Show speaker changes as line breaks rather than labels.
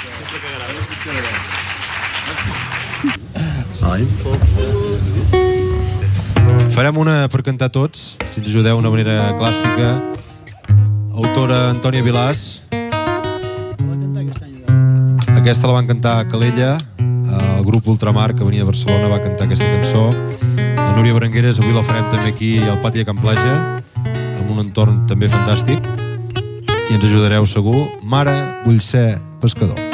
Farem una per cantar tots, si ens ajudeu, una manera clàssica. Autora Antònia Vilàs. Aquesta la van cantar a Calella. El grup Ultramar, que venia de Barcelona, va cantar aquesta cançó. La Núria Berengueres avui la farem també aquí al pati de Can Pleja, amb un entorn també fantàstic. I ens ajudareu segur. Mare, vull ser pescador.